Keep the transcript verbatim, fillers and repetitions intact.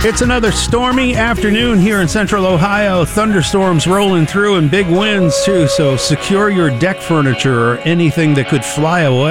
It's another stormy afternoon here in central Ohio. Thunderstorms rolling through and big winds, too. So secure your deck furniture or anything that could fly away.